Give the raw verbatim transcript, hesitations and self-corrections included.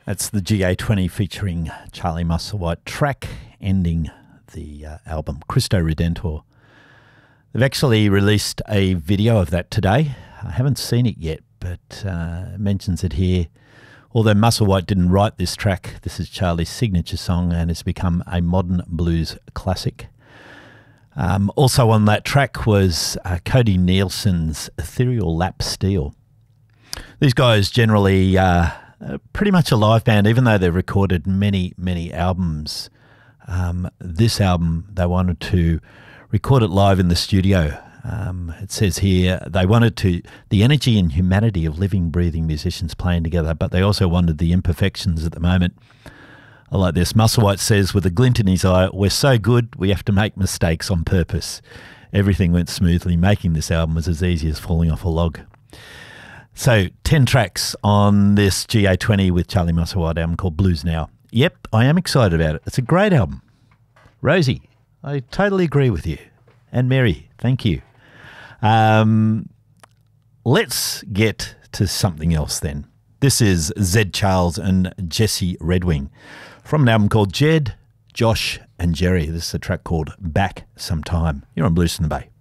That's the G A twenty featuring Charlie Musselwhite track ending the uh, album Cristo Redentor. They've actually released a video of that today. I haven't seen it yet, but uh, it mentions it here. Although Musselwhite didn't write this track, this is Charlie's signature song and it's become a modern blues classic. Um, also on that track was uh, Cody Nielsen's Ethereal Lap Steel. These guys generally uh, are pretty much a live band, even though they've recorded many, many albums. Um, this album, they wanted to record it live in the studio. Um, it says here they wanted to the energy and humanity of living, breathing musicians playing together, but they also wanted the imperfections at the moment. I like this. Musselwhite says with a glint in his eye, "We're so good, we have to make mistakes on purpose." Everything went smoothly. Making this album was as easy as falling off a log. So, ten tracks on this G A twenty with Charlie Musselwhite album called Blues Now. Yep, I am excited about it. It's a great album. Rosie, I totally agree with you. And Mary, thank you. Um, let's get to something else then. This is Zed Charles and Jesse Redwing from an album called Jed, Josh and Jerry. This is a track called Back Sometime. You're on Blues in the Bay.